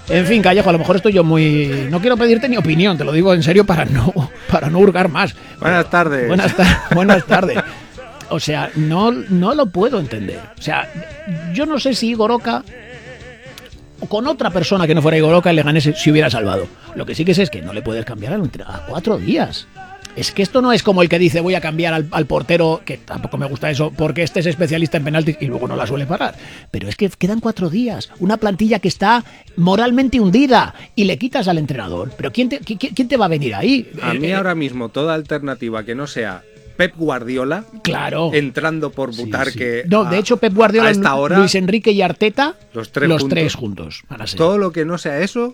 En fin, Callejo, a lo mejor estoy yo muy... No quiero pedirte ni opinión, te lo digo en serio para no hurgar más. Buenas tardes. Buenas tardes. O sea, no lo puedo entender. O sea, yo no sé si Igor Oca o con otra persona que no fuera Igor Oca el Leganés se hubiera salvado. Lo que sí que sé es que no le puedes cambiar a 4 días. Es que esto no es como el que dice voy a cambiar al portero, que tampoco me gusta eso, porque este es especialista en penaltis y luego no la suele parar. Pero es que quedan 4 días, una plantilla que está moralmente hundida y le quitas al entrenador. ¿Pero quién te va a venir ahí? A mí ahora mismo toda alternativa que no sea Pep Guardiola, claro, entrando por Butarque. Sí. No, de hecho Pep Guardiola, a esta hora, Luis Enrique y Arteta, los juntos. tres juntos. Todo lo que no sea eso,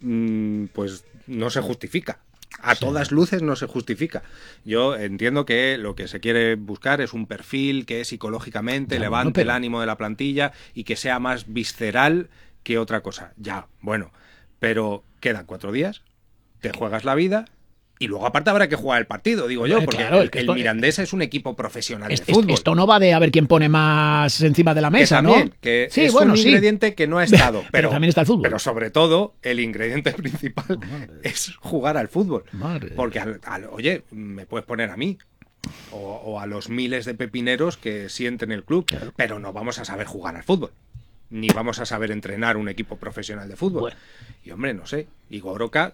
pues no se justifica. A todas luces no se justifica. Yo entiendo que lo que se quiere buscar es un perfil que psicológicamente levante el ánimo de la plantilla y que sea más visceral que otra cosa. Ya, bueno, pero quedan 4 días, te juegas la vida y luego aparte habrá que jugar el partido, digo yo, porque claro, el Mirandés es un equipo profesional de fútbol. Esto no va de a ver quién pone más encima de la mesa, que también, ¿no? Que sí, es un ingrediente que no ha estado, pero también está el fútbol. Pero sobre todo, el ingrediente principal es jugar al fútbol. Porque, oye, me puedes poner a mí o a los miles de pepineros que sienten el club, claro, pero no vamos a saber jugar al fútbol. Ni vamos a saber entrenar un equipo profesional de fútbol. Bueno. Y hombre, no sé, Igor Oca,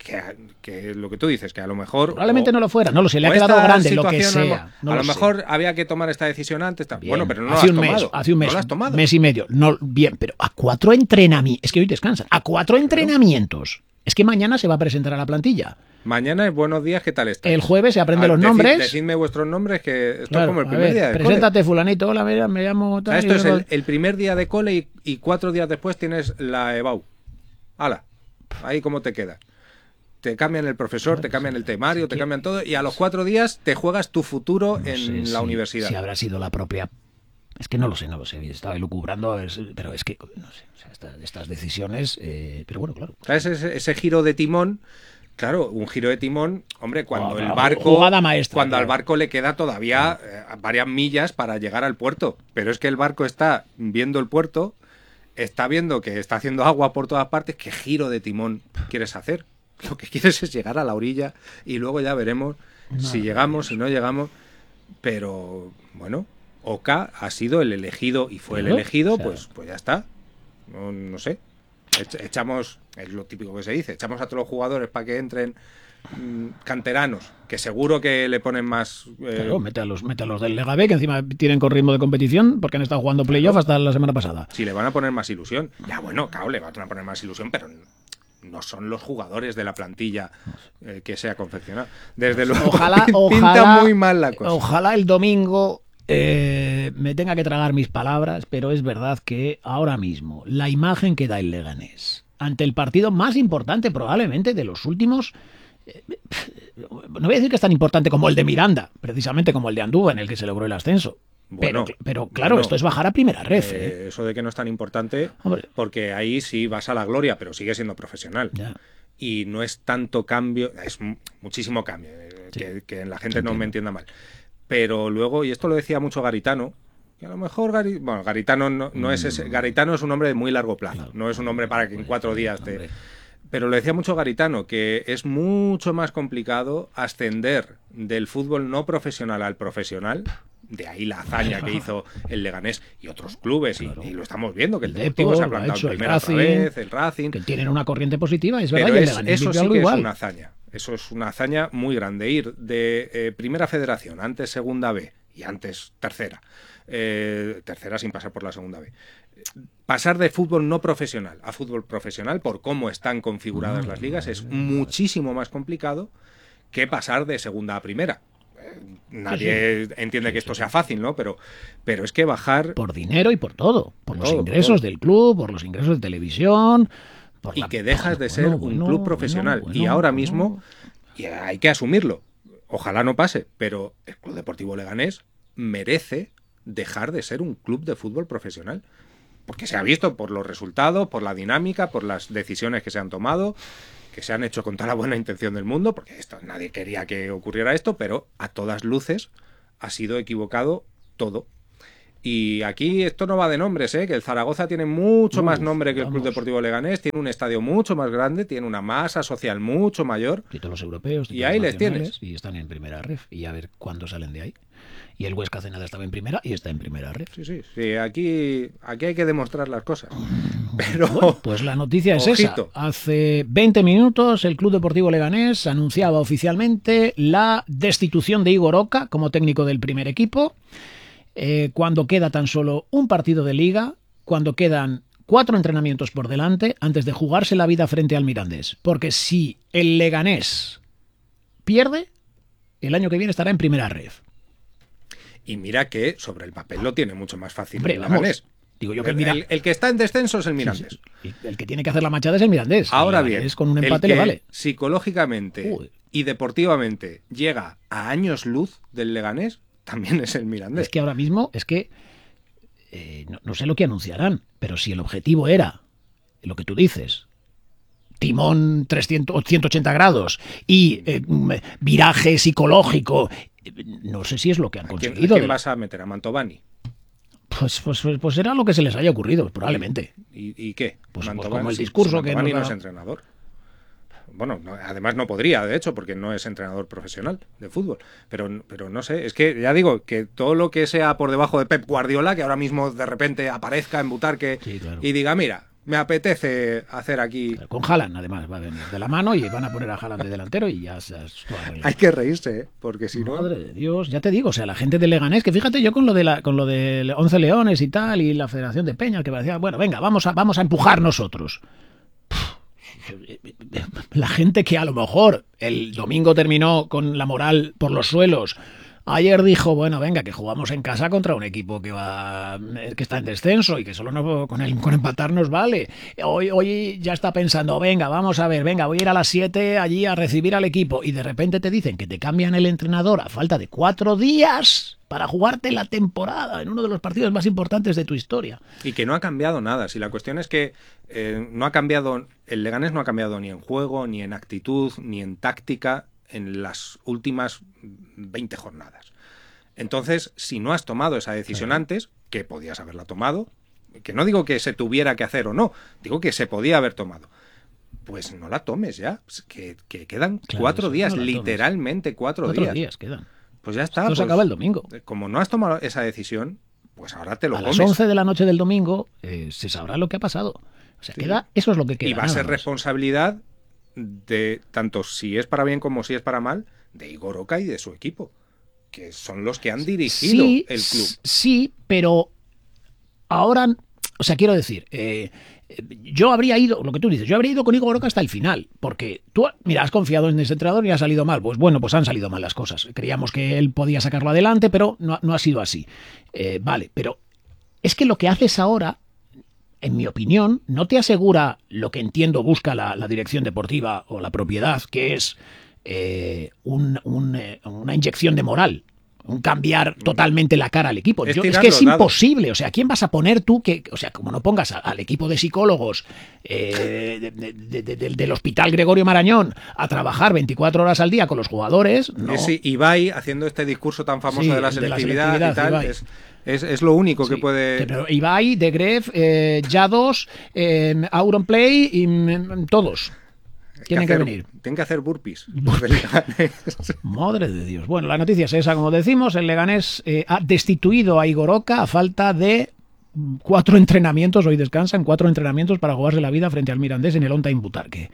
que lo que tú dices, que a lo mejor... Probablemente no lo fuera, no lo sé, le ha quedado grande lo que sea. A lo mejor había que tomar esta decisión antes. Bueno, pero no hace un mes, ¿No lo has tomado? Mes y medio. No, bien, pero a 4 entrenamientos... Es que hoy descansan. A 4 entrenamientos. Es que mañana se va a presentar a la plantilla. Mañana es buenos días, ¿qué tal está? El jueves se aprende los nombres. Decidme vuestros nombres, que esto es como el primer día de cole. Preséntate, fulanito, hola, me llamo... Tal, esto es el primer día de cole y 4 días después tienes la EBAU. ¡Hala! Ahí cómo te queda. Te cambian el profesor, te cambian el temario, te cambian todo y a los 4 días te juegas tu futuro en la universidad. Si habrá sido la propia... Es que no lo sé, estaba elucubrando, pero es que, no sé, o sea, estas decisiones... pero bueno, claro. ¿Sabes? Ese giro de timón, claro, un giro de timón, hombre, cuando el barco... Jugada maestra. Cuando al barco le queda todavía varias millas para llegar al puerto. Pero es que el barco está viendo el puerto, está viendo que está haciendo agua por todas partes. ¿Qué giro de timón quieres hacer? Lo que quieres es llegar a la orilla y luego ya veremos si llegamos, si no llegamos. Pero, bueno, Oca ha sido el elegido y fue el elegido, pues ya está. No sé. Echamos, es lo típico que se dice, echamos a todos los jugadores para que entren canteranos, que seguro que le ponen más... Claro, mete a los del Lega B, que encima tienen con ritmo de competición, porque han estado jugando playoff hasta la semana pasada. Si le van a poner más ilusión. Ya, bueno, claro, le van a poner más ilusión, pero... no son los jugadores de la plantilla que se ha confeccionado. Desde luego, pinta muy mal la cosa. Ojalá el domingo me tenga que tragar mis palabras, pero es verdad que ahora mismo la imagen que da el Leganés ante el partido más importante probablemente de los últimos... no voy a decir que es tan importante como el de Miranda, precisamente como el de Andúba, en el que se logró el ascenso. Bueno, pero claro, esto es bajar a primera ref. Eso de que no es tan importante, hombre, porque ahí sí vas a la gloria, pero sigue siendo profesional. Ya. Y no es tanto cambio, es muchísimo cambio, sí, que la gente no me entienda mal. Pero luego, y esto lo decía mucho Garitano, que a lo mejor Garitano no es ese, Garitano es un hombre de muy largo plazo, claro, no es un hombre para que en 4 días te... Pero lo decía mucho Garitano, que es mucho más complicado ascender del fútbol no profesional al profesional. De ahí la hazaña que hizo el Leganés y otros clubes, claro, y lo estamos viendo, que el Deportivo se ha plantado en primera otra vez, el Racing... Que tienen una corriente positiva, es verdad, pero y el Leganés eso sí que igual. Es una hazaña. Eso es una hazaña muy grande, ir de Primera Federación, antes Segunda B y antes Tercera. Tercera sin pasar por la Segunda B. Pasar de fútbol no profesional a fútbol profesional, por cómo están configuradas las ligas, es muchísimo más complicado que pasar de Segunda a Primera. Nadie entiende que esto sea fácil, ¿no? Pero es que bajar... Por dinero y por todo. Por los ingresos del club, por los ingresos de televisión... Y que dejas de ser un club profesional. Y ahora mismo, y hay que asumirlo, ojalá no pase, pero el Club Deportivo Leganés merece dejar de ser un club de fútbol profesional. Porque se ha visto por los resultados, por la dinámica, por las decisiones que se han tomado, que se han hecho con toda la buena intención del mundo, porque nadie quería que ocurriera esto, pero a todas luces ha sido equivocado todo. Y aquí esto no va de nombres, que el Zaragoza tiene mucho más nombre que el Club Deportivo Leganés, tiene un estadio mucho más grande, tiene una masa social mucho mayor. Títulos europeos, y ahí les tienes. Y están en primera ref. Y a ver cuándo salen de ahí. Y el Huesca hace nada estaba en primera y está en primera ref. Sí, aquí hay que demostrar las cosas. Pero bueno, pues la noticia es esa. Hace 20 minutos el Club Deportivo Leganés anunciaba oficialmente la destitución de Igor Oca como técnico del primer equipo. Cuando queda tan solo un partido de liga, cuando quedan 4 entrenamientos por delante antes de jugarse la vida frente al Mirandés. Porque si el Leganés pierde, el año que viene estará en primera ref. Y mira que sobre el papel lo tiene mucho más fácil. Hombre, vamos, digo yo que el que está en descenso es el Mirandés. Sí. El que tiene que hacer la machada es el Mirandés. Ahora bien, con un empate le vale. Psicológicamente y deportivamente llega a años luz del Leganés, también es el Mirandés. Es que ahora mismo no sé lo que anunciarán, pero si el objetivo era lo que tú dices, timón 180 grados y viraje psicológico, no sé si es lo que han conseguido. ¿A quién vas a meter? ¿A Mantovani? Pues será lo que se les haya ocurrido, probablemente. ¿Y qué? Pues como el discurso que Mantovani no es entrenador. Bueno, además no podría, de hecho, porque no es entrenador profesional de fútbol. Pero no sé, es que ya digo que todo lo que sea por debajo de Pep Guardiola, que ahora mismo de repente aparezca en Butarque y diga, mira, me apetece hacer aquí... Con Haaland, además, va a venir de la mano y van a poner a Haaland de delantero y ya se hay que reírse, porque si no... Madre de Dios, ya te digo, o sea, la gente de Leganés, que fíjate yo con lo de 11 Leones y tal, y la Federación de Peña, que decía, bueno, venga, vamos a empujar nosotros. La gente que a lo mejor el domingo terminó con la moral por los suelos, ayer dijo, bueno, venga, que jugamos en casa contra un equipo que está en descenso y que solo con empatar nos vale. Hoy ya está pensando, venga, vamos a ver, venga, voy a ir a las 7 allí a recibir al equipo, y de repente te dicen que te cambian el entrenador a falta de 4 días para jugarte la temporada en uno de los partidos más importantes de tu historia. Y que no ha cambiado nada. Si la cuestión es que no ha cambiado, el Leganés no ha cambiado ni en juego, ni en actitud, ni en táctica en las últimas 20 jornadas. Entonces, si no has tomado esa decisión antes, que podías haberla tomado, que no digo que se tuviera que hacer o no, digo que se podía haber tomado, pues no la tomes ya, que quedan 4 días, literalmente 4 días. 4 días quedan. Pues ya está. Esto se acaba el domingo. Como no has tomado esa decisión, pues ahora te lo comes. A las 11 de la noche del domingo se sabrá lo que ha pasado. O sea, eso es lo que queda. Y va a ser responsabilidad de, tanto si es para bien como si es para mal, de Igor Oca y de su equipo, que son los que han dirigido el club. Sí, pero ahora, o sea, quiero decir, yo habría ido, lo que tú dices, yo habría ido con Igor Oca hasta el final, porque tú, mira, has confiado en ese entrenador y ha salido mal. Pues bueno, pues han salido mal las cosas. Creíamos que él podía sacarlo adelante, pero no ha sido así. Vale, pero es que lo que haces ahora, en mi opinión, no te asegura lo que entiendo busca la dirección deportiva o la propiedad, que es una inyección de moral, un cambiar totalmente la cara al equipo. Es que es imposible. O sea, ¿quién vas a poner tú? O sea, como no pongas al equipo de psicólogos del Hospital Gregorio Marañón a trabajar 24 horas al día con los jugadores, no. Ibai haciendo este discurso tan famoso de la selectividad y tal, es lo único que puede... Pero Ibai, De Gref, Yados, Auronplay y todos tienen que venir. Tienen que hacer burpees. Madre de Dios. Bueno, la noticia es esa, como decimos. El Leganés ha destituido a Igor Oca a falta de 4 entrenamientos. Hoy descansan 4 entrenamientos para jugarse la vida frente al Mirandés en el On Time Butarque.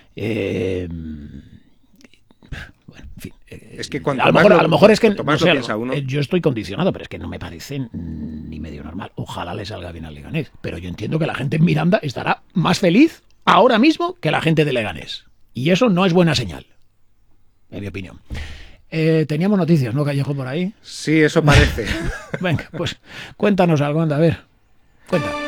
Bueno, en fin. Es que a lo mejor es que no sé, yo estoy condicionado, pero es que no me parece ni medio normal. Ojalá le salga bien al Leganés. Pero yo entiendo que la gente en Miranda estará más feliz ahora mismo que la gente de Leganés. Y eso no es buena señal, en mi opinión. Teníamos noticias, ¿no, Callejo, por ahí? Sí, eso parece. Venga, pues cuéntanos algo, anda, a ver. Cuenta.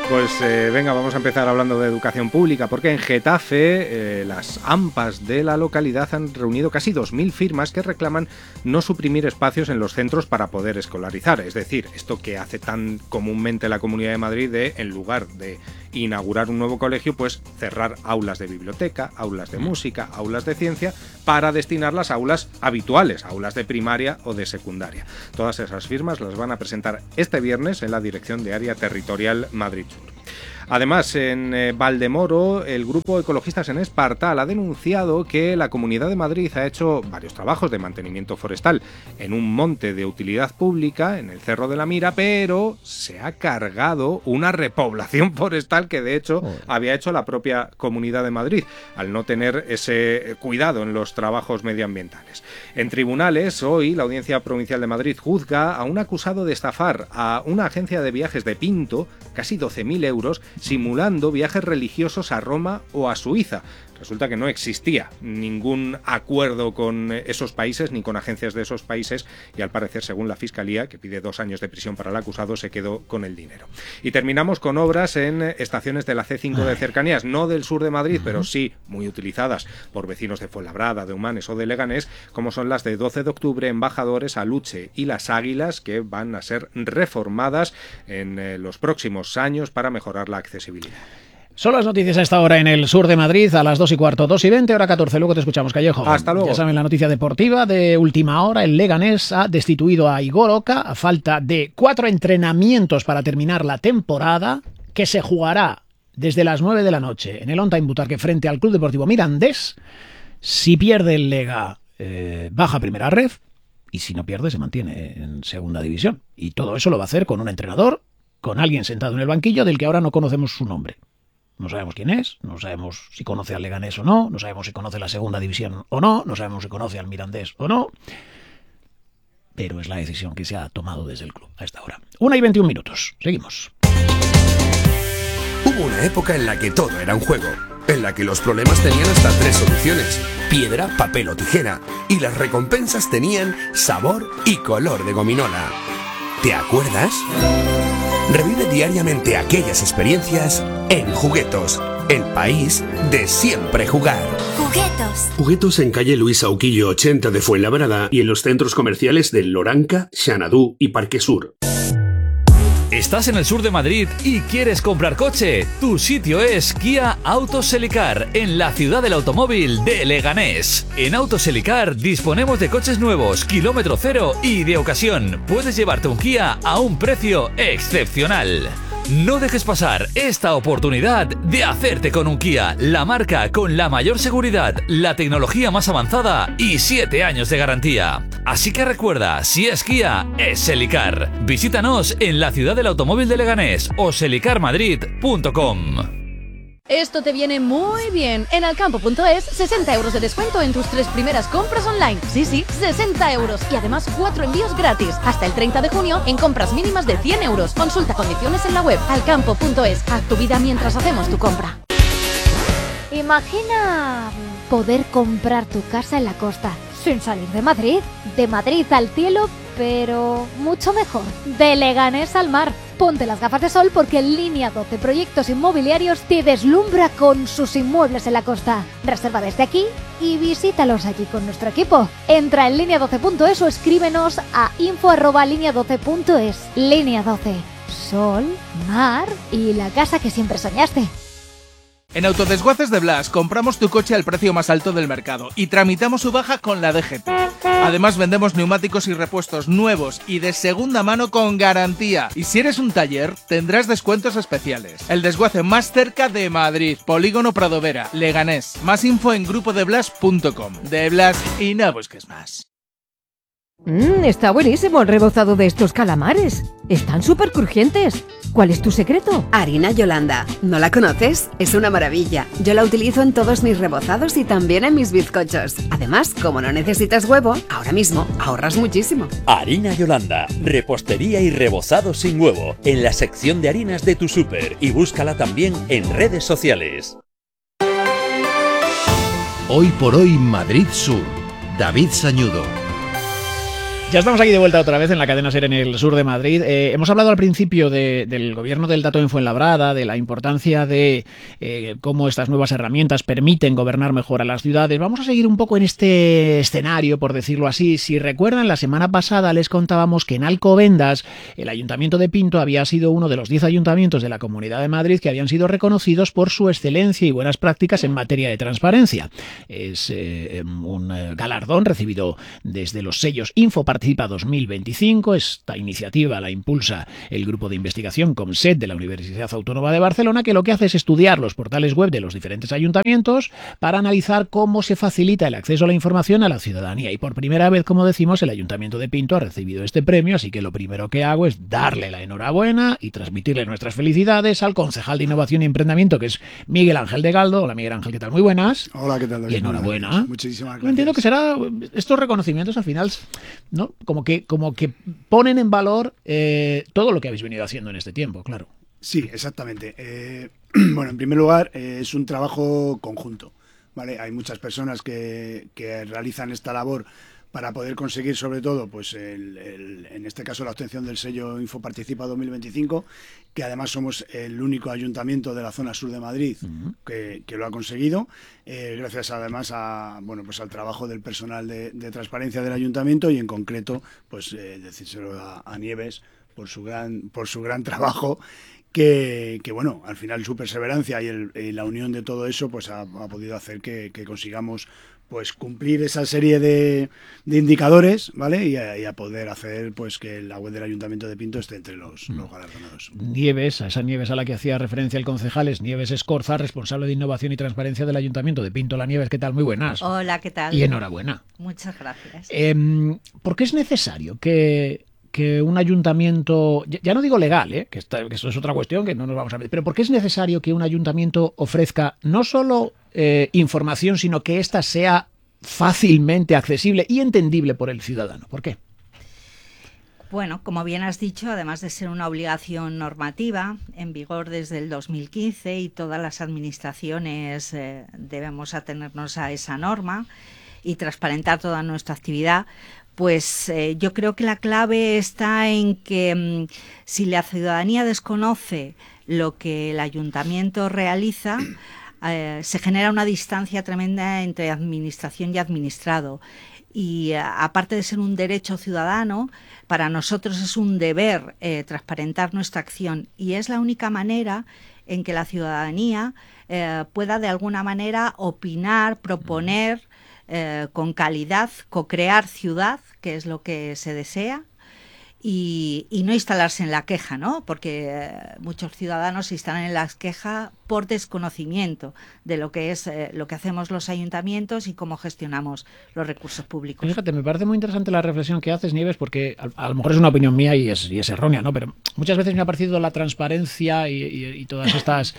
Pues venga, vamos a empezar hablando de educación pública, porque en Getafe las AMPAs de la localidad han reunido casi 2.000 firmas que reclaman no suprimir espacios en los centros para poder escolarizar. Es decir, esto que hace tan comúnmente la Comunidad de Madrid de, en lugar de inaugurar un nuevo colegio, pues cerrar aulas de biblioteca, aulas de música, aulas de ciencia, para destinarlas a aulas habituales, aulas de primaria o de secundaria. Todas esas firmas las van a presentar este viernes en la Dirección de Área Territorial Madrid Sur. Además, en Valdemoro, el grupo Ecologistas en Espartal ha denunciado que la Comunidad de Madrid ha hecho varios trabajos de mantenimiento forestal en un monte de utilidad pública, en el Cerro de la Mira, pero se ha cargado una repoblación forestal que de hecho había hecho la propia Comunidad de Madrid, al no tener ese cuidado en los trabajos medioambientales. En tribunales, hoy, la Audiencia Provincial de Madrid juzga a un acusado de estafar a una agencia de viajes de Pinto casi 12.000 euros, simulando viajes religiosos a Roma o a Suiza. Resulta que no existía ningún acuerdo con esos países ni con agencias de esos países y al parecer, según la Fiscalía, que pide 2 años de prisión para el acusado, se quedó con el dinero. Y terminamos con obras en estaciones de la C5 de cercanías, no del sur de Madrid, pero sí muy utilizadas por vecinos de Fuenlabrada, de Humanes o de Leganés, como son las de 12 de octubre, Embajadores, Aluche y Las Águilas, que van a ser reformadas en los próximos años para mejorar la accesibilidad. Son las noticias a esta hora en el sur de Madrid, a las 2:15, 2:20, hora 14. Luego te escuchamos, Callejo. Hasta luego. Ya saben, la noticia deportiva de última hora. El Leganés ha destituido a Igor Oca a falta de 4 entrenamientos para terminar la temporada, que se jugará desde las 9 de la noche en el On Time Butarque frente al Club Deportivo Mirandés. Si pierde el Lega, baja a primera ref, y si no pierde, se mantiene en segunda división. Y todo eso lo va a hacer con un entrenador, con alguien sentado en el banquillo del que ahora no conocemos su nombre. No sabemos quién es, no sabemos si conoce al Leganés o no sabemos si conoce la segunda división o no sabemos si conoce al Mirandés o no, pero es la decisión que se ha tomado desde el club a esta hora. 1:21. Seguimos. Hubo una época en la que todo era un juego, en la que los problemas tenían hasta 3 soluciones: piedra, papel o tijera, y las recompensas tenían sabor y color de gominola. ¿Te acuerdas? Revive diariamente aquellas experiencias en Juguetos, el país de siempre jugar. Juguetos. Juguetos en calle Luis Auquillo 80 de Fuenlabrada y en los centros comerciales de Loranca, Xanadú y Parque Sur. ¿Estás en el sur de Madrid y quieres comprar coche? Tu sitio es Kia Autos Elicar, en la ciudad del automóvil de Leganés. En Autos Elicar disponemos de coches nuevos, kilómetro cero y de ocasión. Puedes llevarte un Kia a un precio excepcional. No dejes pasar esta oportunidad de hacerte con un Kia, la marca con la mayor seguridad, la tecnología más avanzada y 7 años de garantía. Así que recuerda, si es Kia, es Elicar. Visítanos en la ciudad del automóvil de Leganés o selicarmadrid.com. Esto te viene muy bien. En Alcampo.es, 60 euros de descuento en tus 3 primeras compras online. Sí, 60 euros. Y además 4 envíos gratis. Hasta el 30 de junio en compras mínimas de 100 euros. Consulta condiciones en la web. Alcampo.es. Haz tu vida mientras hacemos tu compra. Imagina poder comprar tu casa en la costa, sin salir de Madrid. De Madrid al cielo, pero mucho mejor. De Leganés al mar. Ponte las gafas de sol porque Línea 12 Proyectos Inmobiliarios te deslumbra con sus inmuebles en la costa. Reserva desde aquí y visítalos allí con nuestro equipo. Entra en linea12.es o escríbenos a info@linea12.es. Línea 12. Sol, mar y la casa que siempre soñaste. En Autodesguaces de Blas compramos tu coche al precio más alto del mercado y tramitamos su baja con la DGT. Además vendemos neumáticos y repuestos nuevos y de segunda mano con garantía. Y si eres un taller, tendrás descuentos especiales. El desguace más cerca de Madrid, Polígono Pradovera, Leganés. Más info en grupodeblas.com. De Blas y no busques más. Está buenísimo el rebozado de estos calamares. Están súper crujientes. ¿Cuál es tu secreto? Harina Yolanda. ¿No la conoces? Es una maravilla. Yo la utilizo en todos mis rebozados y también en mis bizcochos. Además, como no necesitas huevo, ahora mismo ahorras muchísimo. Harina Yolanda. Repostería y rebozado sin huevo. En la sección de harinas de tu súper. Y búscala también en redes sociales. Hoy por hoy Madrid Sur. David Sañudo. Ya estamos aquí de vuelta otra vez en la cadena SER en el sur de Madrid. Hemos hablado al principio del gobierno del dato en Fuenlabrada, de la importancia de cómo estas nuevas herramientas permiten gobernar mejor a las ciudades. Vamos a seguir un poco en este escenario, por decirlo así. Si recuerdan, la semana pasada les contábamos que en Alcobendas el Ayuntamiento de Pinto había sido uno de los 10 ayuntamientos de la Comunidad de Madrid que habían sido reconocidos por su excelencia y buenas prácticas en materia de transparencia. Es un galardón recibido desde los sellos Infoparticipa 2025. Esta iniciativa la impulsa el grupo de investigación COMSET de la Universidad Autónoma de Barcelona, que lo que hace es estudiar los portales web de los diferentes ayuntamientos para analizar cómo se facilita el acceso a la información a la ciudadanía. Y por primera vez, como decimos, el Ayuntamiento de Pinto ha recibido este premio, así que lo primero que hago es darle la enhorabuena y transmitirle nuestras felicidades al concejal de Innovación y Emprendimiento, que es Miguel Ángel de Galdo. Hola, Miguel Ángel, ¿qué tal? Muy buenas. Hola, ¿qué tal, David? Y enhorabuena. Muchísimas gracias. Yo entiendo que será estos reconocimientos al final, ¿no? Como que ponen en valor todo lo que habéis venido haciendo en este tiempo, claro. Sí, exactamente. Bueno, en primer lugar, es un trabajo conjunto, ¿vale? Hay muchas personas que realizan esta labor para poder conseguir, sobre todo, pues en este caso la obtención del sello Infoparticipa 2025, que además somos el único ayuntamiento de la zona sur de Madrid que lo ha conseguido, gracias además a pues al trabajo del personal de transparencia del ayuntamiento y en concreto, pues decírselo a Nieves por su gran trabajo. Que bueno, al final su perseverancia y la unión de todo eso pues ha podido hacer que consigamos pues cumplir esa serie de indicadores, ¿vale? Y a poder hacer pues que la web del Ayuntamiento de Pinto esté entre los galardonados. Nieves, a esa Nieves a la que hacía referencia el concejal, es Nieves Escorza, responsable de Innovación y Transparencia del Ayuntamiento de Pinto. La Nieves, ¿qué tal? Muy buenas. Hola, ¿qué tal? Y enhorabuena. Muchas gracias. ¿Por qué es necesario que un ayuntamiento, ya no digo legal, que eso es otra cuestión que no nos vamos a ver, pero ¿por qué es necesario que un ayuntamiento ofrezca no solo información, sino que ésta sea fácilmente accesible y entendible por el ciudadano? ¿Por qué? Bueno, como bien has dicho, además de ser una obligación normativa en vigor desde el 2015 y todas las administraciones debemos atenernos a esa norma y transparentar toda nuestra actividad, pues yo creo que la clave está en que si la ciudadanía desconoce lo que el ayuntamiento realiza, se genera una distancia tremenda entre administración y administrado. Y aparte de ser un derecho ciudadano, para nosotros es un deber transparentar nuestra acción. Y es la única manera en que la ciudadanía pueda de alguna manera opinar, proponer, con calidad, co-crear ciudad, que es lo que se desea, y no instalarse en la queja, ¿no? Porque muchos ciudadanos se instalan en la queja por desconocimiento de lo que es lo que hacemos los ayuntamientos y cómo gestionamos los recursos públicos. Fíjate, me parece muy interesante la reflexión que haces, Nieves, porque a lo mejor es una opinión mía y es errónea, ¿no? Pero muchas veces me ha parecido la transparencia y todas estas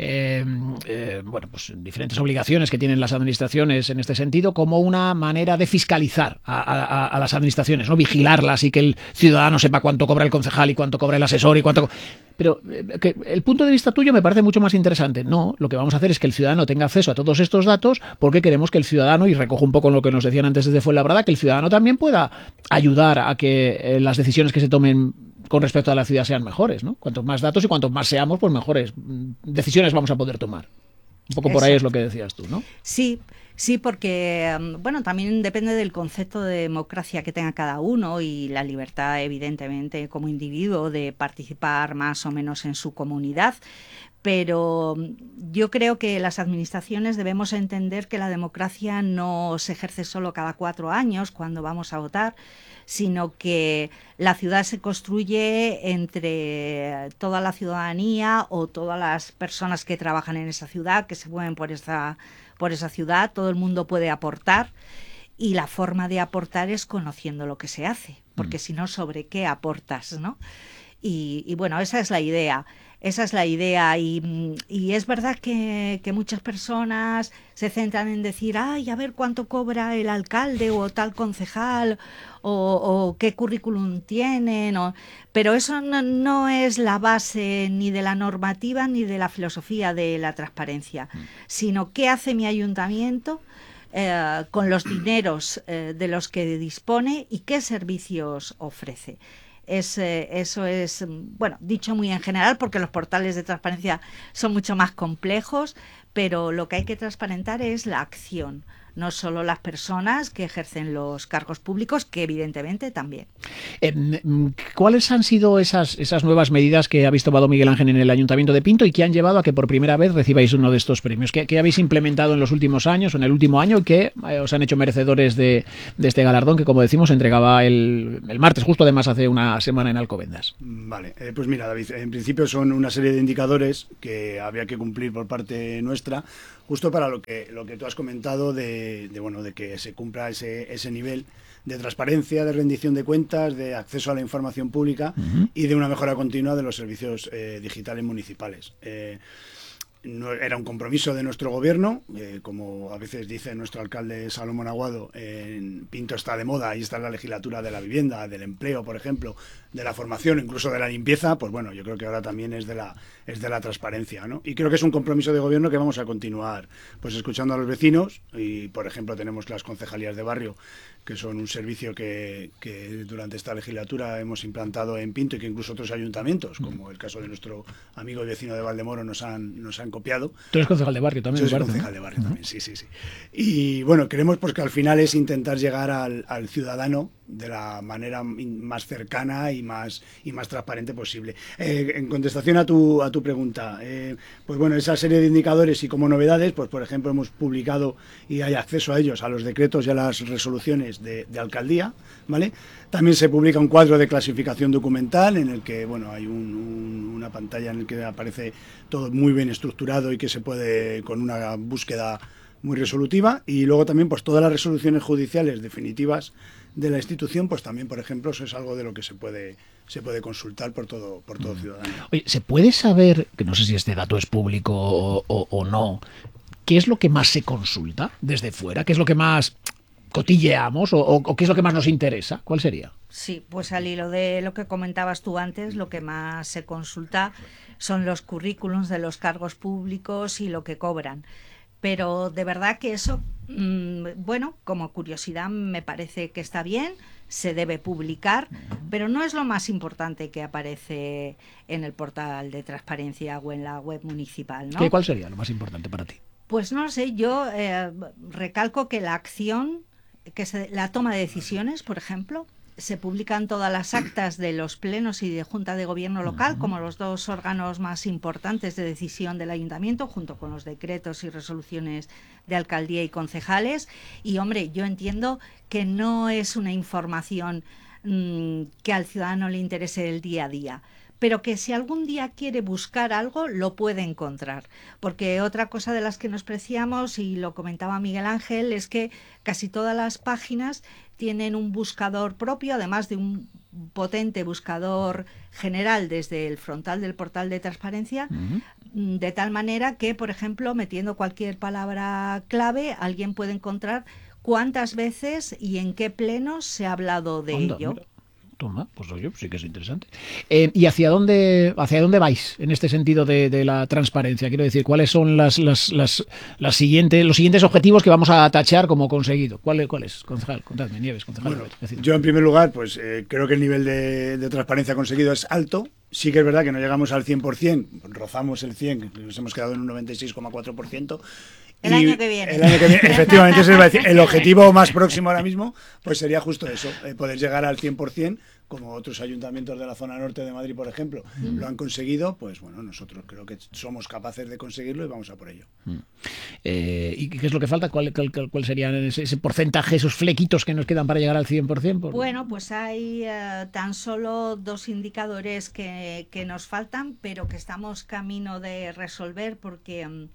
pues diferentes obligaciones que tienen las administraciones en este sentido como una manera de fiscalizar a las administraciones, ¿no? Vigilarlas y que el ciudadano sepa cuánto cobra el concejal y cuánto cobra el asesor y cuánto... Pero que el punto de vista tuyo me parece mucho más interesante. No, lo que vamos a hacer es que el ciudadano tenga acceso a todos estos datos porque queremos que el ciudadano, y recojo un poco lo que nos decían antes desde Fuenlabrada, que el ciudadano también pueda ayudar a que las decisiones que se tomen con respecto a la ciudad sean mejores, ¿no? Cuantos más datos y cuantos más seamos, pues mejores decisiones vamos a poder tomar. Un poco por ahí es lo que decías tú, ¿no? Sí, porque bueno, también depende del concepto de democracia que tenga cada uno y la libertad, evidentemente, como individuo de participar más o menos en su comunidad. Pero yo creo que las administraciones debemos entender que la democracia no se ejerce solo cada 4 años cuando vamos a votar, sino que la ciudad se construye entre toda la ciudadanía o todas las personas que trabajan en esa ciudad, que se mueven por esa ciudad. Todo el mundo puede aportar y la forma de aportar es conociendo lo que se hace, porque si no, ¿sobre qué aportas, no? Y bueno, esa es la idea. Y es verdad que muchas personas se centran en decir, ay, a ver cuánto cobra el alcalde o tal concejal o qué currículum tienen, pero eso no es la base ni de la normativa ni de la filosofía de la transparencia, sino qué hace mi ayuntamiento con los dineros de los que dispone y qué servicios ofrece. Eso es, bueno, dicho muy en general, porque los portales de transparencia son mucho más complejos, pero lo que hay que transparentar es la acción, no solo las personas que ejercen los cargos públicos, que evidentemente también. ¿Cuáles han sido esas nuevas medidas que habéis tomado, Miguel Ángel, en el Ayuntamiento de Pinto y que han llevado a que por primera vez recibáis uno de estos premios? ¿Qué habéis implementado en los últimos años o en el último año y que os han hecho merecedores de este galardón que, como decimos, entregaba el martes, justo además hace una semana en Alcobendas? Vale, pues mira, David, en principio son una serie de indicadores que había que cumplir por parte nuestra, justo para lo que tú has comentado de que se cumpla ese nivel de transparencia, de rendición de cuentas, de acceso a la información pública y de una mejora continua de los servicios digitales municipales. No, era un compromiso de nuestro gobierno, como a veces dice nuestro alcalde Salomón Aguado, en Pinto está de moda, ahí está la legislatura de la vivienda, del empleo, por ejemplo, de la formación, incluso de la limpieza, pues bueno, yo creo que ahora también es de la transparencia, ¿no? Y creo que es un compromiso de gobierno que vamos a continuar pues escuchando a los vecinos y, por ejemplo, tenemos las concejalías de barrio, que son un servicio que durante esta legislatura hemos implantado en Pinto y que incluso otros ayuntamientos, como el caso de nuestro amigo y vecino de Valdemoro, nos han copiado. Tú eres concejal de barrio también. Yo soy concejal de barrio también, sí. Y bueno, queremos pues que al final es intentar llegar al ciudadano de la manera más cercana y más transparente posible. En contestación a tu pregunta, pues bueno, esa serie de indicadores y como novedades, pues por ejemplo hemos publicado y hay acceso a ellos, a los decretos y a las resoluciones de alcaldía, ¿vale? También se publica un cuadro de clasificación documental en el que, bueno, hay una pantalla en el que aparece todo muy bien estructurado y que se puede, con una búsqueda muy resolutiva, y luego también pues todas las resoluciones judiciales definitivas de la institución, pues también, por ejemplo, eso es algo de lo que se puede consultar por todo ciudadano. Oye, ¿se puede saber, que no sé si este dato es público o no, qué es lo que más se consulta desde fuera? ¿Qué es lo que más cotilleamos o qué es lo que más nos interesa? ¿Cuál sería? Sí, pues al hilo de lo que comentabas tú antes, lo que más se consulta son los currículums de los cargos públicos y lo que cobran. Pero de verdad que eso, bueno, como curiosidad me parece que está bien, se debe publicar, pero no es lo más importante que aparece en el portal de transparencia o en la web municipal, ¿no? ¿Cuál sería lo más importante para ti? Pues no sé, yo recalco que la acción, la toma de decisiones, por ejemplo, se publican todas las actas de los plenos y de Junta de Gobierno local, como los dos órganos más importantes de decisión del ayuntamiento, junto con los decretos y resoluciones de alcaldía y concejales. Y, hombre, yo entiendo que no es una información que al ciudadano le interese el día a día, pero que si algún día quiere buscar algo, lo puede encontrar. Porque otra cosa de las que nos preciamos, y lo comentaba Miguel Ángel, es que casi todas las páginas tienen un buscador propio, además de un potente buscador general desde el frontal del portal de transparencia, de tal manera que, por ejemplo, metiendo cualquier palabra clave, alguien puede encontrar cuántas veces y en qué plenos se ha hablado de ello. Mira. Toma, pues oye, sí que es interesante. ¿Y hacia dónde vais en este sentido de la transparencia? Quiero decir, ¿cuáles son los siguientes objetivos que vamos a tachar como conseguido? ¿Cuál es, concejal? Contadme, Nieves, concejal. Bueno, yo en primer lugar, pues creo que el nivel de transparencia conseguido es alto. Sí que es verdad que no llegamos al 100%, rozamos el 100%, nos hemos quedado en un 96,4%. El año que viene. Efectivamente, eso iba a decir. El objetivo más próximo ahora mismo pues sería justo eso, poder llegar al 100%, como otros ayuntamientos de la zona norte de Madrid, por ejemplo, lo han conseguido. Pues bueno, nosotros creo que somos capaces de conseguirlo y vamos a por ello. ¿Y qué es lo que falta? ¿Cuál sería ese porcentaje, esos flequitos que nos quedan para llegar al 100%? Bueno, pues hay tan solo 2 indicadores que nos faltan, pero que estamos camino de resolver porque...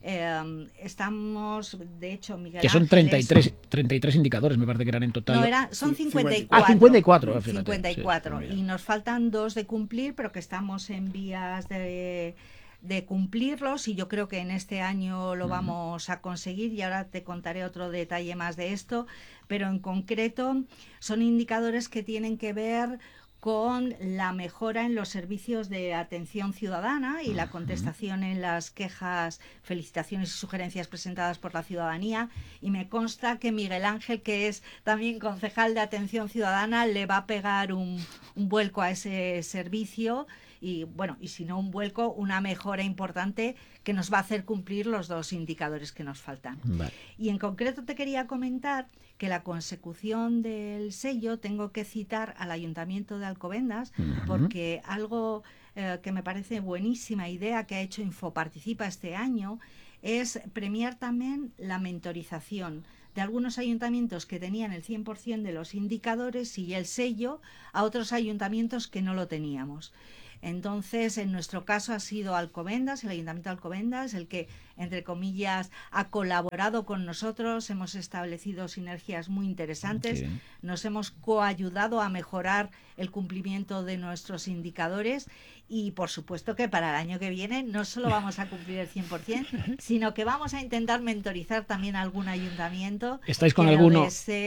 estamos, de hecho, Miguel que son 33 indicadores, me parece que eran en total. No, son 54. 54. 54. Sí, y nos faltan 2 de cumplir, pero que estamos en vías de cumplirlos, y yo creo que en este año lo vamos a conseguir, y ahora te contaré otro detalle más de esto, pero en concreto son indicadores que tienen que ver con la mejora en los servicios de atención ciudadana y la contestación en las quejas, felicitaciones y sugerencias presentadas por la ciudadanía. Y me consta que Miguel Ángel, que es también concejal de atención ciudadana, le va a pegar un vuelco a ese servicio. Y bueno, y si no un vuelco, una mejora importante que nos va a hacer cumplir los 2 indicadores que nos faltan. Vale. Y en concreto te quería comentar que la consecución del sello tengo que citar al Ayuntamiento de Alcobendas, porque algo que me parece buenísima idea que ha hecho Infoparticipa este año es premiar también la mentorización de algunos ayuntamientos que tenían el 100% de los indicadores y el sello a otros ayuntamientos que no lo teníamos. Entonces, en nuestro caso ha sido Alcobendas, el Ayuntamiento de Alcobendas, el que, entre comillas, ha colaborado con nosotros, hemos establecido sinergias muy interesantes, nos hemos coayudado a mejorar el cumplimiento de nuestros indicadores y, por supuesto, que para el año que viene no solo vamos a cumplir el 100%, sino que vamos a intentar mentorizar también a algún ayuntamiento. ¿Estáis con alguno?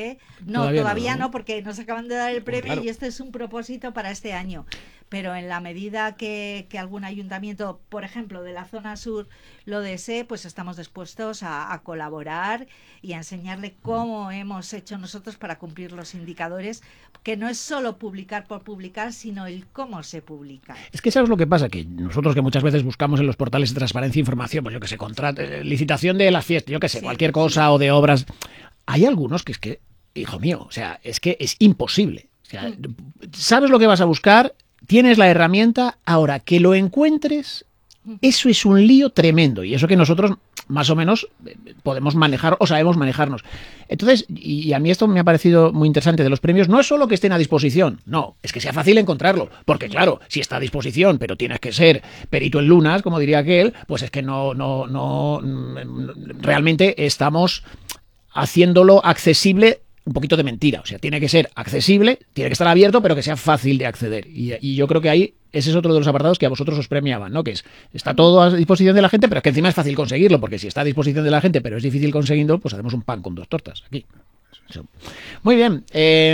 No, todavía no, porque nos acaban de dar el premio y este es un propósito para este año. Pero en la medida que algún ayuntamiento, por ejemplo, de la zona sur lo desee, pues estamos dispuestos a colaborar y a enseñarle cómo hemos hecho nosotros para cumplir los indicadores, que no es solo publicar por publicar, sino el cómo se publica. Es que ¿sabes lo que pasa? Que nosotros que muchas veces buscamos en los portales de transparencia información, pues yo que sé, licitación de las fiestas, yo que sé, cualquier cosa o de obras, hay algunos que es que, hijo mío, o sea, es que es imposible. O sea, ¿sabes lo que vas a buscar? Tienes la herramienta, ahora que lo encuentres, eso es un lío tremendo. Y eso que nosotros más o menos podemos manejar o sabemos manejarnos. Entonces, y a mí esto me ha parecido muy interesante de los premios, no es solo que estén a disposición, no, es que sea fácil encontrarlo. Porque claro, si está a disposición, pero tienes que ser perito en lunas, como diría aquel, pues es que no realmente estamos haciéndolo accesible. Un poquito de mentira, o sea, tiene que ser accesible, tiene que estar abierto, pero que sea fácil de acceder. Y yo creo que ahí ese es otro de los apartados que a vosotros os premiaban, ¿no? Que está todo a disposición de la gente, pero es que encima es fácil conseguirlo, porque si está a disposición de la gente, pero es difícil conseguirlo, pues hacemos un pan con 2 tortas aquí. Muy bien.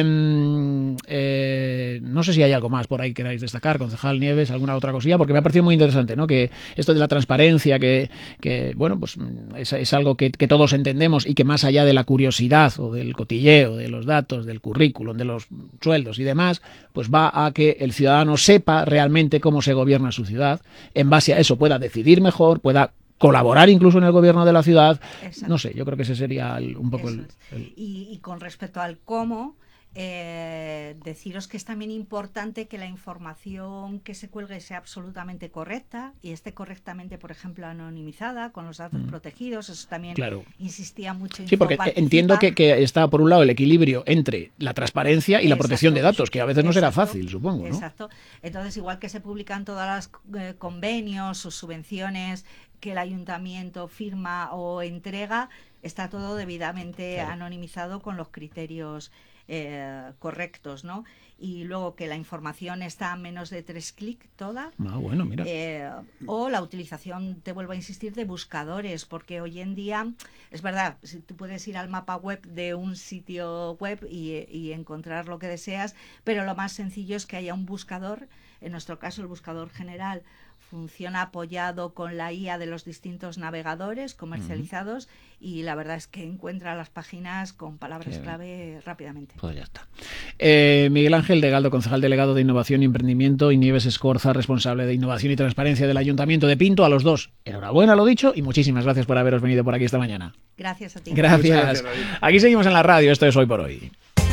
No sé si hay algo más por ahí que queráis destacar, concejal Nieves, alguna otra cosilla, porque me ha parecido muy interesante, ¿no? Que esto de la transparencia, que bueno, pues es algo que todos entendemos y que más allá de la curiosidad o del cotilleo, de los datos, del currículum, de los sueldos y demás, pues va a que el ciudadano sepa realmente cómo se gobierna su ciudad, en base a eso pueda decidir mejor, pueda colaborar incluso en el gobierno de la ciudad. Exacto. No sé, yo creo que ese sería un poco el... Y con respecto al cómo, deciros que es también importante que la información que se cuelgue sea absolutamente correcta y esté correctamente, por ejemplo, anonimizada, con los datos protegidos. Eso también insistía mucho en Sí, porque entiendo que está, por un lado, el equilibrio entre la transparencia y la protección de datos, que a veces no será fácil, supongo, ¿no? Exacto. Entonces, igual que se publican todas las convenios o subvenciones que el ayuntamiento firma o entrega, está todo debidamente anonimizado con los criterios correctos, ¿no? Y luego que la información está a menos de 3 clics toda. Bueno, mira. O la utilización, te vuelvo a insistir, de buscadores, porque hoy en día, es verdad, tú puedes ir al mapa web de un sitio web y encontrar lo que deseas, pero lo más sencillo es que haya un buscador, en nuestro caso el buscador general, funciona apoyado con la IA de los distintos navegadores comercializados y la verdad es que encuentra las páginas con palabras clave rápidamente. Pues ya está. Miguel Ángel de Galdo, concejal delegado de Innovación y Emprendimiento, y Nieves Escorza, responsable de Innovación y Transparencia del Ayuntamiento de Pinto. A los dos, enhorabuena, lo dicho, y muchísimas gracias por haberos venido por aquí esta mañana. Gracias a ti. Gracias. Aquí seguimos en la radio, esto es Hoy por Hoy.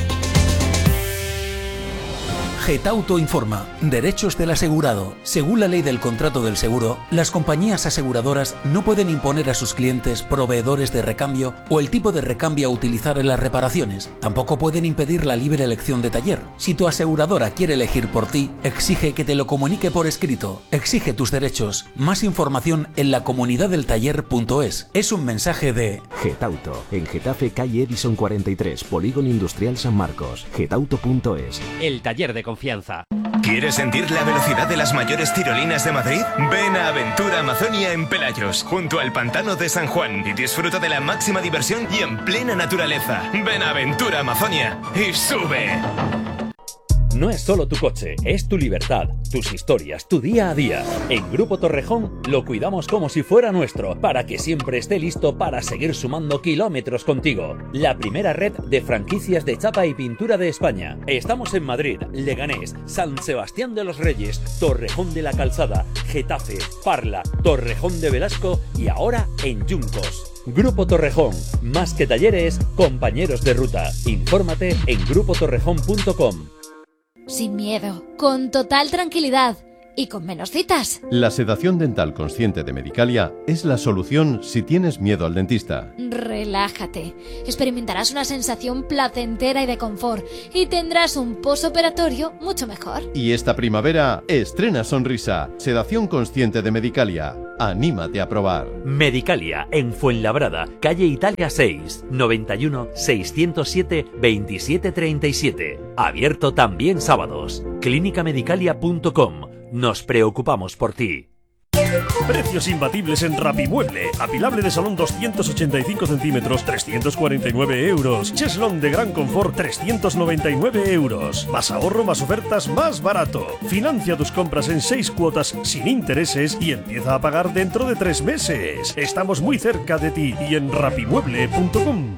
Getauto informa. Derechos del asegurado. Según la ley del contrato del seguro, las compañías aseguradoras no pueden imponer a sus clientes proveedores de recambio o el tipo de recambio a utilizar en las reparaciones. Tampoco pueden impedir la libre elección de taller. Si tu aseguradora quiere elegir por ti, exige que te lo comunique por escrito. Exige tus derechos. Más información en lacomunidadeltaller.es. Es un mensaje de Getauto, en Getafe, calle Edison 43, Polígono Industrial San Marcos. Getauto.es. El taller de confianza. ¿Quieres sentir la velocidad de las mayores tirolinas de Madrid? Ven a Aventura Amazonia en Pelayos, junto al pantano de San Juan, y disfruta de la máxima diversión y en plena naturaleza. Ven a Aventura Amazonia y sube. No es solo tu coche, es tu libertad, tus historias, tu día a día. En Grupo Torrejón lo cuidamos como si fuera nuestro, para que siempre esté listo para seguir sumando kilómetros contigo. La primera red de franquicias de chapa y pintura de España. Estamos en Madrid, Leganés, San Sebastián de los Reyes, Torrejón de la Calzada, Getafe, Parla, Torrejón de Velasco y ahora en Yuncos. Grupo Torrejón, más que talleres, compañeros de ruta. Infórmate en grupotorrejón.com. Sin miedo, con total tranquilidad y con menos citas. La sedación dental consciente de Medicalia es la solución si tienes miedo al dentista. Relájate, experimentarás una sensación placentera y de confort y tendrás un postoperatorio mucho mejor. Y esta primavera estrena sonrisa. Sedación consciente de Medicalia. Anímate a probar. Medicalia, en Fuenlabrada, calle Italia 6, 91 607 2737. Abierto también sábados. clínicamedicalia.com. Nos preocupamos por ti. Precios imbatibles en Rapimueble. Apilable de salón 285 centímetros, 349 euros. Cheslón de gran confort, 399 euros. Más ahorro, más ofertas, más barato. Financia tus compras en 6 cuotas sin intereses y empieza a pagar dentro de 3 meses. Estamos muy cerca de ti y en rapimueble.com.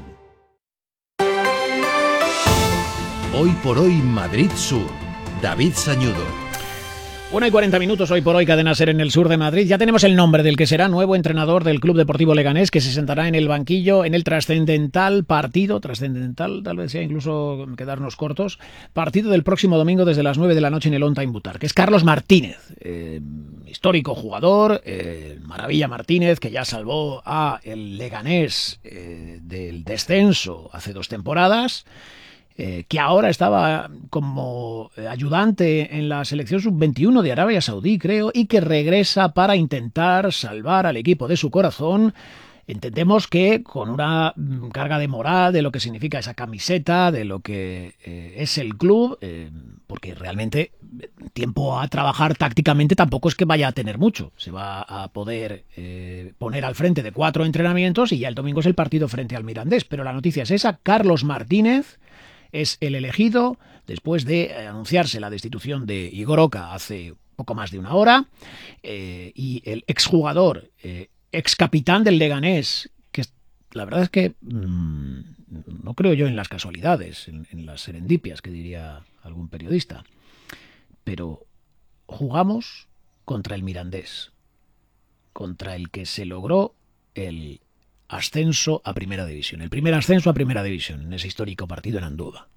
Hoy por hoy Madrid Sur. David Sañudo. 1:40 hoy por hoy, Cadena SER en el sur de Madrid. Ya tenemos el nombre del que será nuevo entrenador del Club Deportivo Leganés, que se sentará en el banquillo en el trascendental partido, trascendental, tal vez sea incluso quedarnos cortos, partido del próximo domingo desde las 9 de la noche en el On Time Butar, que es Carlos Martínez, histórico jugador, Maravilla Martínez, que ya salvó a el Leganés del descenso hace 2 temporadas. Que ahora estaba como ayudante en la selección sub-21 de Arabia Saudí, creo, y que regresa para intentar salvar al equipo de su corazón. Entendemos que con una carga de moral de lo que significa esa camiseta, de lo que es el club, porque realmente tiempo a trabajar tácticamente tampoco es que vaya a tener mucho. Se va a poder poner al frente de 4 entrenamientos y ya el domingo es el partido frente al Mirandés. Pero la noticia es esa: Carlos Martínez es el elegido después de anunciarse la destitución de Igor Oca hace poco más de una hora, y el exjugador, excapitán del Leganés, que la verdad es que no creo yo en las casualidades, en las serendipias, que diría algún periodista, pero jugamos contra el Mirandés, contra el que se logró el ascenso a Primera División, el primer ascenso a Primera División en ese histórico partido en Andúba.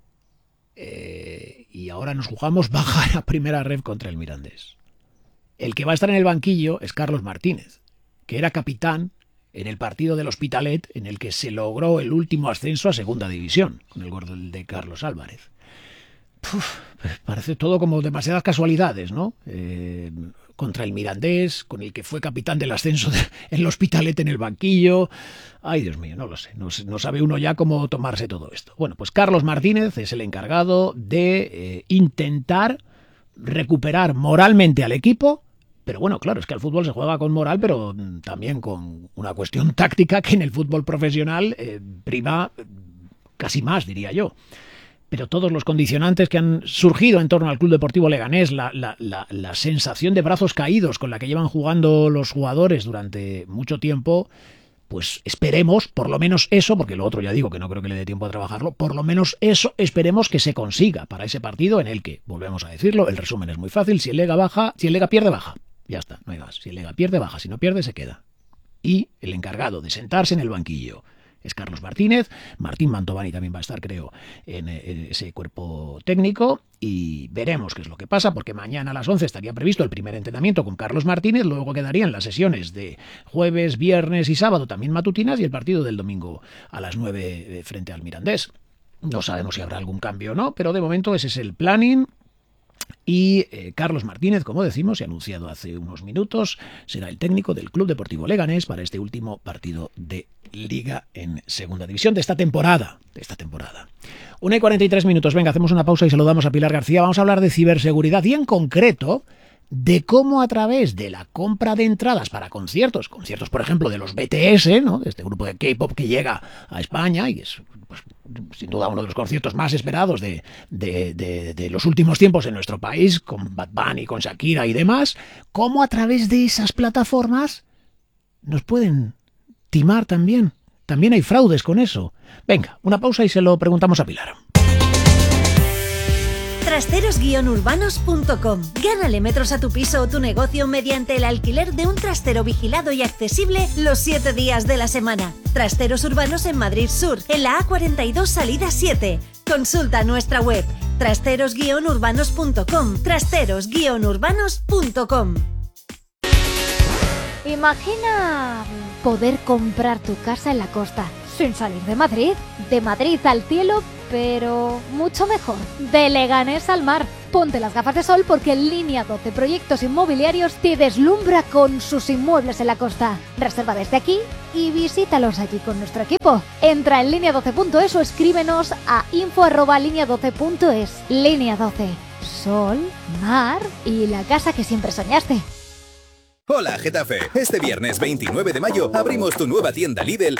Y ahora nos jugamos bajar a Primera Ref contra el Mirandés. El que va a estar en el banquillo es Carlos Martínez, que era capitán en el partido del Hospitalet en el que se logró el último ascenso a Segunda División, con el gol de Carlos Álvarez. Parece todo como demasiadas casualidades, ¿no? Contra el Mirandés, con el que fue capitán del ascenso en el Hospitalet en el banquillo. Ay, Dios mío, no lo sé. No sabe uno ya cómo tomarse todo esto. Bueno, pues Carlos Martínez es el encargado de intentar recuperar moralmente al equipo. Pero bueno, claro, es que al fútbol se juega con moral, pero también con una cuestión táctica que en el fútbol profesional prima casi más, diría yo. Pero todos los condicionantes que han surgido en torno al Club Deportivo Leganés, la sensación de brazos caídos con la que llevan jugando los jugadores durante mucho tiempo, pues esperemos, por lo menos eso, porque lo otro ya digo que no creo que le dé tiempo a trabajarlo, por lo menos eso esperemos que se consiga para ese partido en el que, volvemos a decirlo, el resumen es muy fácil: si el Lega pierde, baja. Ya está, no hay más. Si el Lega pierde, baja. Si no pierde, se queda. Y el encargado de sentarse en el banquillo es Carlos Martínez. Martín Mantovani también va a estar, creo, en ese cuerpo técnico, y veremos qué es lo que pasa, porque mañana a las 11 estaría previsto el primer entrenamiento con Carlos Martínez, luego quedarían las sesiones de jueves, viernes y sábado, también matutinas, y el partido del domingo a las 9 frente al Mirandés. No sabemos si habrá algún cambio o no, pero de momento ese es el planning. Y Carlos Martínez, como decimos, se ha anunciado hace unos minutos, será el técnico del Club Deportivo Leganés para este último partido de Liga en Segunda División de esta temporada. 1:43. Venga, hacemos una pausa y saludamos a Pilar García. Vamos a hablar de ciberseguridad y en concreto de cómo a través de la compra de entradas para conciertos por ejemplo de los BTS, ¿no?, de este grupo de K-pop que llega a España y es pues sin duda uno de los conciertos más esperados de los últimos tiempos en nuestro país, con Bad Bunny, con Shakira y demás, cómo a través de esas plataformas nos pueden timar también. También hay fraudes con eso. Venga, una pausa y se lo preguntamos a Pilar. Trasteros-urbanos.com. Gánale metros a tu piso o tu negocio mediante el alquiler de un trastero vigilado y accesible los 7 días de la semana. Trasteros Urbanos en Madrid Sur, en la A42 salida 7. Consulta nuestra web trasteros-urbanos.com. Trasteros-urbanos.com. Imagina poder comprar tu casa en la costa sin salir de Madrid. De Madrid al cielo, pero mucho mejor. De Leganés al mar. Ponte las gafas de sol porque Línea 12 Proyectos Inmobiliarios te deslumbra con sus inmuebles en la costa. Reserva desde aquí y visítalos allí con nuestro equipo. Entra en linea12.es o escríbenos a info@linea12.es. Línea 12. Sol, mar y la casa que siempre soñaste. Hola Getafe, este viernes 29 de mayo abrimos tu nueva tienda Lidl